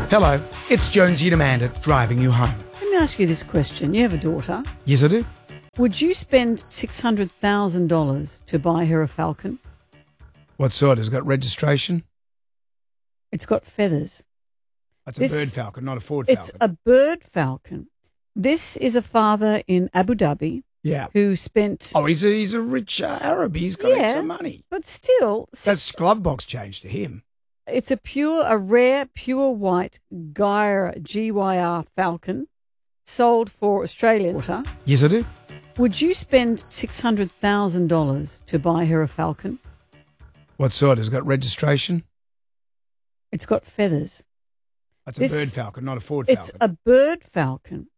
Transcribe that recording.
Hello, it's Jonesy and Amanda driving you home. Let me ask you this question. You have a daughter. Yes, I do. Would you spend $600,000 to buy her a Falcon? What sort? Has it got registration? It's got feathers. That's a bird falcon, not a Ford falcon. It's a bird falcon. This is a father in Abu Dhabi who spent... Oh, he's a rich Arab. He's got some money. But still... That's glove box change to him. It's a rare, pure white GYR falcon sold for Australian. Yes, I do. Would you spend $600,000 to buy her a Falcon? What sort? Has it got registration? It's got feathers. That's a bird falcon, not a Ford falcon. It's a bird falcon.